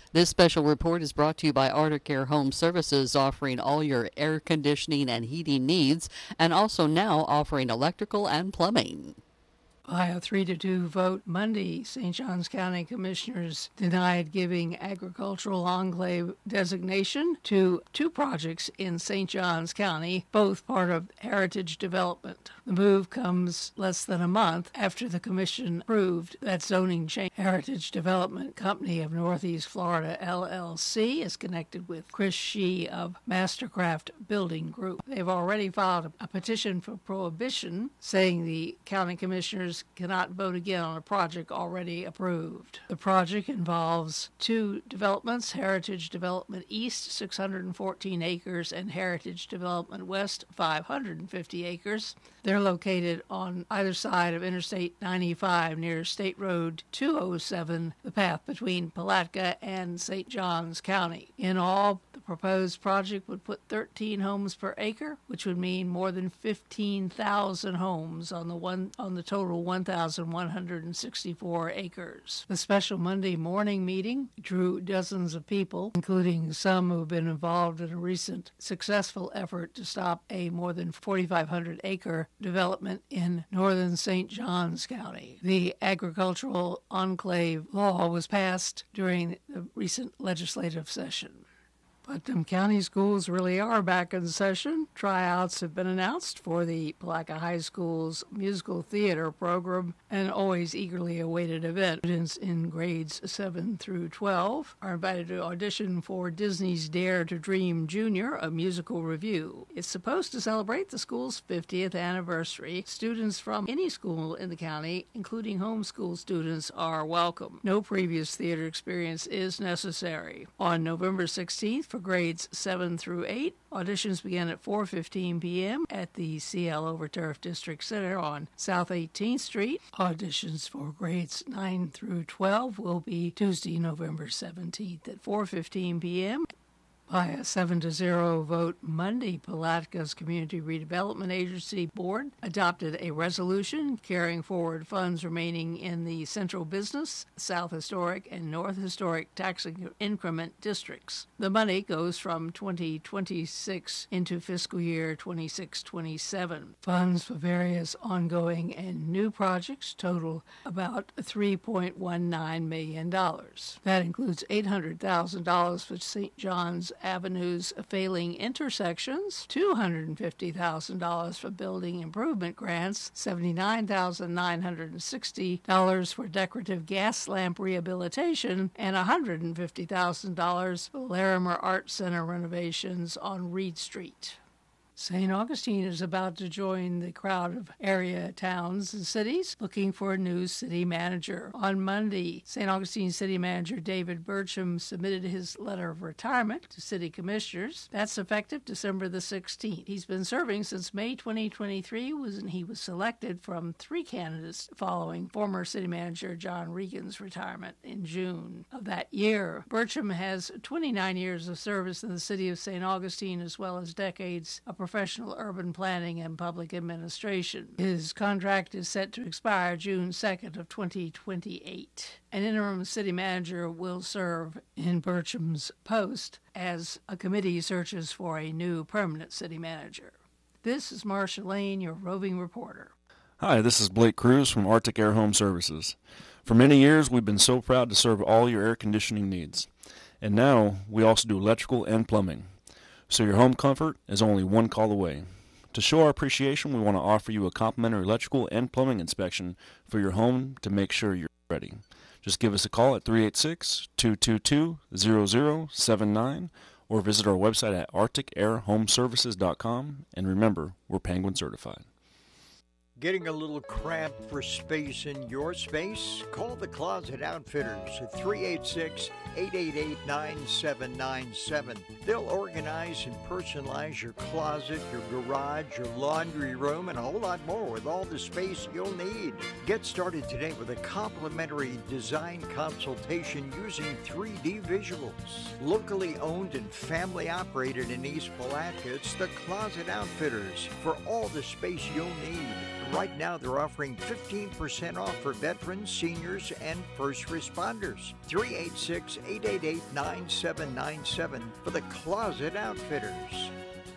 This special report is brought to you by Arctic Air Home Services, offering all your air conditioning and heating needs, and also now offering electrical and plumbing. By a 3-2 vote Monday, St. Johns County Commissioners denied giving agricultural enclave designation to two projects in St. Johns County, both part of heritage development. The move comes less than a month after the commission approved that zoning change. Heritage Development Company of Northeast Florida, LLC, is connected with Chris Shee of Mastercraft Building Group. They've already filed a petition for prohibition, saying the county commissioners cannot vote again on a project already approved. The project involves two developments, Heritage Development East, 614 acres, and Heritage Development West, 550 acres. They're located on either side of Interstate 95 near State Road 207, the path between Palatka and St. Johns County. In all, the proposed project would put 13 homes per acre, which would mean more than 15,000 homes on the total 1,164 acres. The special Monday morning meeting drew dozens of people, including some who have been involved in a recent successful effort to stop a more than 4,500 acre development in northern St. Johns County. The agricultural enclave law was passed during the recent legislative session. Putnam County Schools really are back in session. Tryouts have been announced for the Palatka High School's musical theater program, an always eagerly awaited event. Students in grades 7 through 12 are invited to audition for Disney's Dare to Dream Junior, a musical review. It's supposed to celebrate the school's 50th anniversary. Students from any school in the county, including homeschool students, are welcome. No previous theater experience is necessary. On November 16th, for grades 7 through 8, auditions begin at 4:15 p.m. at the CL Overturf District Center on South 18th Street. Auditions for grades 9 through 12 will be Tuesday, November 17th at 4:15 p.m. By a 7-0 vote Monday, Palatka's Community Redevelopment Agency Board adopted a resolution carrying forward funds remaining in the Central Business, South Historic, and North Historic tax increment districts. The money goes from 2026 into fiscal year 26-27. Funds for various ongoing and new projects total about $3.19 million. That includes $800,000 for St. John's Avenue's failing intersections, $250,000 for building improvement grants, $79,960 for decorative gas lamp rehabilitation, and $150,000 for Larimer Art Center renovations on Reed Street. St. Augustine is about to join the crowd of area towns and cities looking for a new city manager. On Monday, St. Augustine City Manager David Burcham submitted his letter of retirement to city commissioners. That's effective December the 16th. He's been serving since May 2023 when he was selected from 3 candidates following former city manager John Regan's retirement in June of that year. Burcham has 29 years of service in the city of St. Augustine, as well as decades of professional urban planning and public administration. His contract is set to expire June 2nd of 2028. An interim city manager will serve in Burcham's post as a committee searches for a new permanent city manager. This is Marcia Lane, your roving reporter. Hi, this is Blake Cruz from Arctic Air Home Services. For many years, we've been so proud to serve all your air conditioning needs. And now, we also do electrical and plumbing. So your home comfort is only one call away. To show our appreciation, we want to offer you a complimentary electrical and plumbing inspection for your home to make sure you're ready. Just give us a call at 386-222-0079 or visit our website at arcticairhomeservices.com. And remember, we're Penguin certified. Getting a little cramped for space in your space? Call the Closet Outfitters at 386-888-9797. They'll organize and personalize your closet, your garage, your laundry room, and a whole lot more with all the space you'll need. Get started today with a complimentary design consultation using 3D visuals. Locally owned and family operated in East Palatka, it's the Closet Outfitters for all the space you'll need. Right now, they're offering 15% off for veterans, seniors, and first responders. 386-888-9797 for the Closet Outfitters.